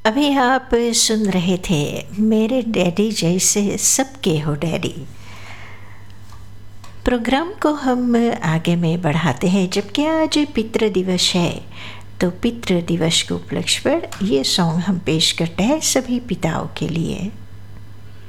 अभी आप सुन रहे थे मेरे डैडी जैसे सबके हो डैडी। प्रोग्राम को हम आगे में बढ़ाते हैं, जबकि आज पितृ दिवस है, तो पितृ दिवस के उपलक्ष्य पर ये सॉन्ग हम पेश करते हैं सभी पिताओं के लिए।